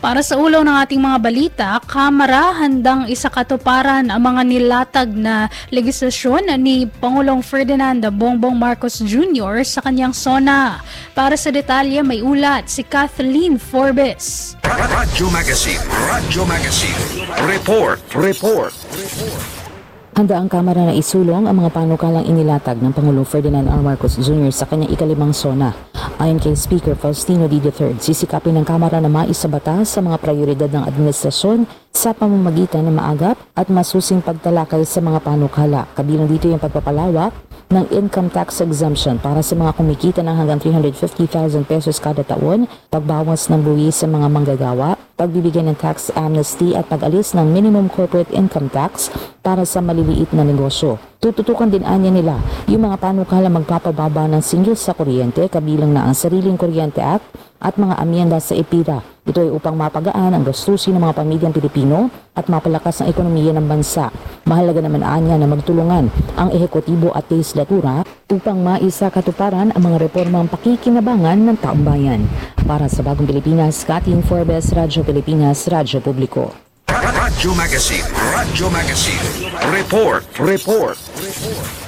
Para sa ulaw ng ating mga balita, Kamara handang isakatuparan ang mga nilatag na legislasyon ni Pangulong Ferdinand Bongbong Marcos Jr. sa kanyang SONA. Para sa detalye, may ulat si Kathleen Forbes. Radyo Magazine. Report. Handa ang Kamara na isulong ang mga panukalang inilatag ng Pangulong Ferdinand R. Marcos Jr. sa kanyang ikalimang SONA. Ayon kay Speaker Faustino D. III, sisikapin ng Kamara na maisabatas sa mga prioridad ng administrasyon sa pamamagitan ng maagap at masusing pagtalakay sa mga panukala. Kabilang dito yung pagpapalawak ng income tax exemption para sa mga kumikita ng hanggang 350,000 pesos kada taon, pagbawas ng buwis sa mga manggagawa, pagbibigay ng tax amnesty at pag-alis ng minimum corporate income tax para sa maliliit na negosyo. Tututukan din anya nila yung mga panukala magpapababa ng singgil sa kuryente, kabilang na ang Sariling Kuryente Act at mga amyenda sa EPIRA. Ito ay upang mapagaan ang gastusin ng mga pamilyang Pilipino at mapalakas ang ekonomiya ng bansa. Mahalaga naman anya na magtulungan ang ehekutibo at legislatura upang maisakatuparan ang mga reformang pakikinabangan ng taong bayan. Para sa Bagong Pilipinas, Kathleen Forbes, Radyo Pilipinas, Radyo Publiko. Radyo Magazine. Report.